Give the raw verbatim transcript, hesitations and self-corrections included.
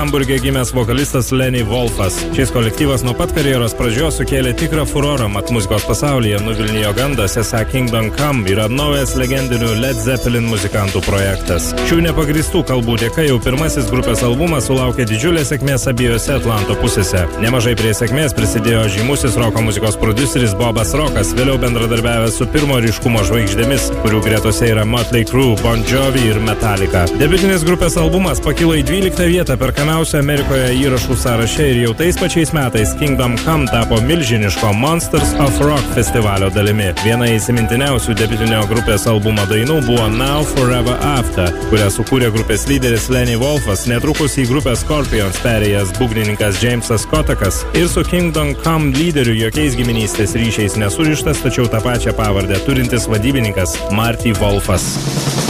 Hamburge gimęs vokalistas Lenny Wolfas. Šis kolektyvas nuo pat karjeros pradžios sukėlė tikrą furorą, mat muzikos pasaulyje nuvilnijo gandas, esą Kingdom Come yra naujas legendinių Led Zeppelin muzikantų projektas. Šių nepagristų kalbų dėka jau pirmasis grupės albumas sulaukė didžiulės sėkmės abiejose Atlanto pusėse. Nemažai prie sėkmės prisidėjo žymusis roko muzikos prodiuseris Bobas Rockas, vėliau bendradarbiavęs su pirmo ryškumo žvaigždėmis, kurių gretose yra Motley Crue, Bon Jovi ir Metallica. Debiutinis grupės albumas pakilo į dvyliktą vietą perkamiausią Amerikoje įrašų sąraše ir jau tais pačiais metais Kingdom Come tapo milžiniško Monsters of Rock festivalio dalimi. Viena įsimintiniausių debiutinio grupės albumo dainų buvo Now Forever After, kurią sukūrė grupės lyderis Lenny Wolfas, netrukus į grupę Scorpions perėjęs būgnininkas Jamesas Kotakas ir su Kingdom Come lyderiu jokiais giminystės ryšiais nesurištas, tačiau tą pačią pavardę turintis vadybininkas Marty Wolfas.